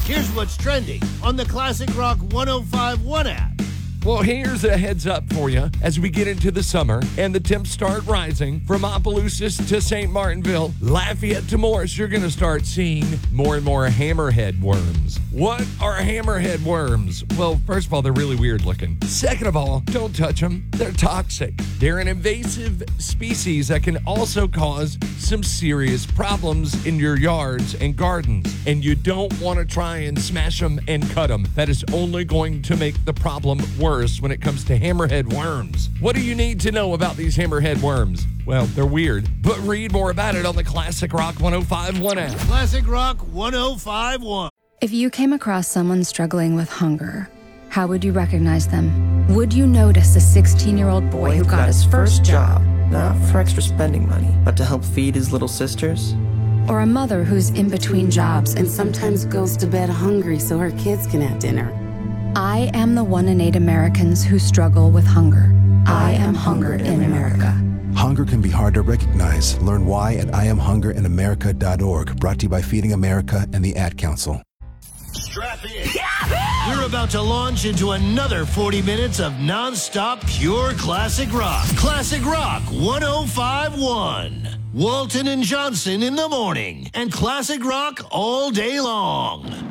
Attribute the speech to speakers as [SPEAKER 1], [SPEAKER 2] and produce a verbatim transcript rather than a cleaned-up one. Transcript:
[SPEAKER 1] Here's what's trending on the Classic Rock ten fifty-one app.
[SPEAKER 2] Well, here's a heads up for you as we get into the summer and the temps start rising from Opelousas to Saint Martinville, Lafayette to Morris. You're going to start seeing more and more hammerhead worms. What are hammerhead worms? Well, first of all, they're really weird looking. Second of all, don't touch them. They're toxic. They're an invasive species that can also cause some serious problems in your yards and gardens. And you don't want to try and smash them and cut them. That is only going to make the problem worse. When it comes to hammerhead worms. What do you need to know about these hammerhead worms? Well, they're weird, but read more about it on the Classic Rock ten fifty-one app.
[SPEAKER 1] Classic Rock ten fifty-one.
[SPEAKER 3] If you came across someone struggling with hunger, how would you recognize them? Would you notice a sixteen-year-old boy who got his first job?
[SPEAKER 4] Not for extra spending money, but to help feed his little sisters?
[SPEAKER 3] Or a mother who's in between jobs
[SPEAKER 5] and sometimes goes to bed hungry so her kids can have dinner?
[SPEAKER 3] I am the one in eight Americans who struggle with hunger. I am hunger in America.
[SPEAKER 6] Hunger can be hard to recognize. Learn why at I am hunger in america dot org. Brought to you by Feeding America and the Ad Council.
[SPEAKER 1] Strap in. We're about to launch into another forty minutes of non-stop pure classic rock. Classic Rock ten fifty-one. Walton and Johnson in the morning and classic rock all day long.